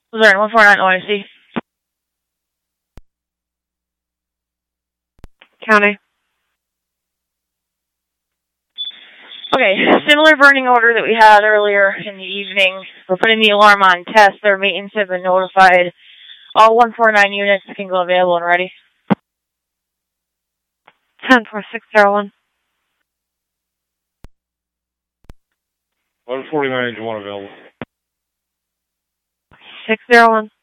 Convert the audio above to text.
Luzerne, 149 OIC. County. Okay, similar burning order that we had earlier in the evening. We're putting the alarm on test. Their maintenance have been notified. All 149 units can go available and ready. 10-4-601. 149 engine 1 available. 601.